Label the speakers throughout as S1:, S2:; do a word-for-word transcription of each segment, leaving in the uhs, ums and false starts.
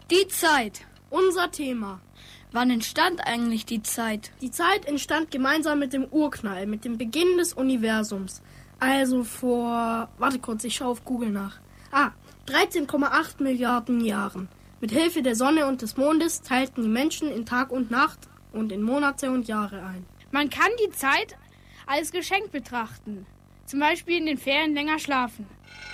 S1: Die Zeit.
S2: Unser Thema.
S1: Wann entstand eigentlich die Zeit?
S2: Die Zeit entstand gemeinsam mit dem Urknall, mit dem Beginn des Universums. Also vor, warte kurz, ich schaue auf Google nach. Ah, dreizehn Komma acht Milliarden Jahren. Mit Hilfe der Sonne und des Mondes teilten die Menschen in Tag und Nacht und in Monate und Jahre ein.
S3: Man kann die Zeit als Geschenk betrachten. Zum Beispiel in den Ferien länger schlafen.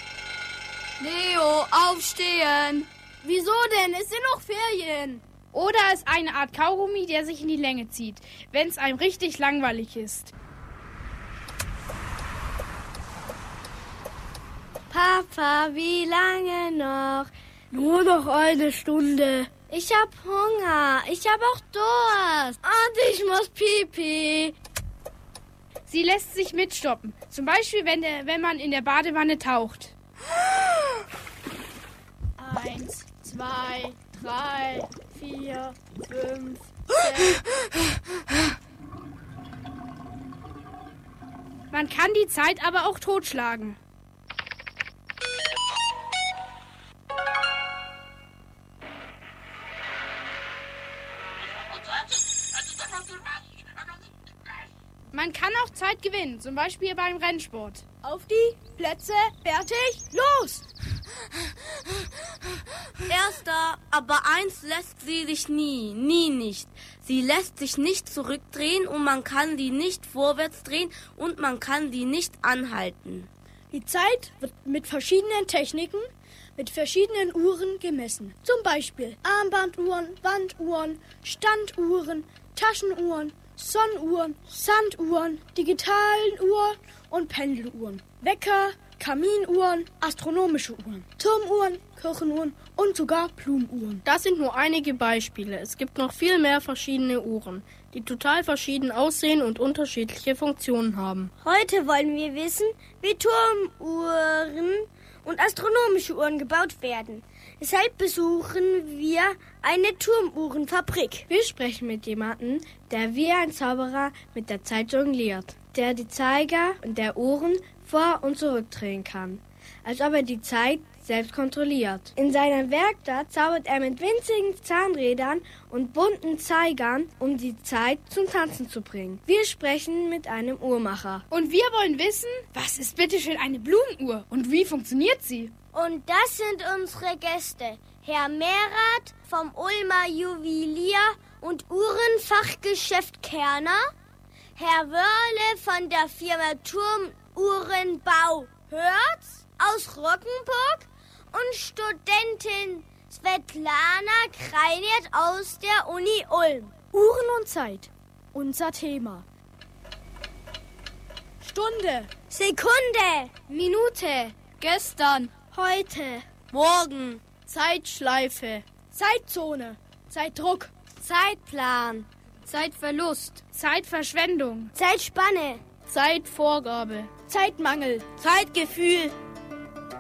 S1: Leo, aufstehen!
S2: Wieso denn? Es sind noch Ferien.
S3: Oder es ist eine Art Kaugummi, der sich in die Länge zieht, wenn es einem richtig langweilig ist.
S4: Papa, wie lange noch?
S2: Nur noch eine Stunde.
S4: Ich hab Hunger. Ich hab auch Durst. Und ich muss Pipi.
S3: Sie lässt sich mitstoppen. Zum Beispiel, wenn, der, wenn man in der Badewanne taucht.
S2: Eins, zwei, drei, vier, fünf, sechs.
S3: Man kann die Zeit aber auch totschlagen. Man kann auch Zeit gewinnen, zum Beispiel beim Rennsport.
S2: Auf die Plätze, fertig, los!
S4: Erster, aber eins lässt sie sich nie, nie nicht. Sie lässt sich nicht zurückdrehen und man kann die nicht vorwärts drehen und man kann die nicht anhalten.
S2: Die Zeit wird mit verschiedenen Techniken, mit verschiedenen Uhren gemessen. Zum Beispiel Armbanduhren, Wanduhren, Standuhren, Taschenuhren, Sonnenuhren, Sanduhren, digitalen Uhren und Pendeluhren, Wecker, Kaminuhren, astronomische Uhren, Turmuhren, Kirchenuhren und sogar Blumenuhren. Das sind nur einige Beispiele. Es gibt noch viel mehr verschiedene Uhren, die total verschieden aussehen und unterschiedliche Funktionen haben.
S4: Heute wollen wir wissen, wie Turmuhren und astronomische Uhren gebaut werden. Deshalb besuchen wir eine Turmuhrenfabrik.
S2: Wir sprechen mit jemandem, der wie ein Zauberer mit der Zeit jongliert, der die Zeiger und der Uhren vor- und zurückdrehen kann, als ob er die Zeit selbst kontrolliert. In seiner Werkstatt zaubert er mit winzigen Zahnrädern und bunten Zeigern, um die Zeit zum Tanzen zu bringen. Wir sprechen mit einem Uhrmacher.
S3: Und wir wollen wissen, was ist bitteschön eine Blumenuhr und wie funktioniert sie?
S4: Und das sind unsere Gäste. Herr Merath vom Ulmer Juwelier- und Uhrenfachgeschäft Kerner, Herr Wörle von der Firma Turmuhrenbau Hörz aus Rockenburg und Studentin Svetlana Kreinert aus der Uni Ulm.
S2: Uhren und Zeit, unser Thema. Stunde,
S4: Sekunde,
S1: Minute, gestern,
S4: heute,
S1: morgen,
S2: Zeitschleife, Zeitzone, Zeitdruck,
S4: Zeitplan,
S1: Zeitverlust,
S3: Zeitverschwendung,
S4: Zeitspanne,
S2: Zeitvorgabe, Zeitmangel,
S4: Zeitgefühl,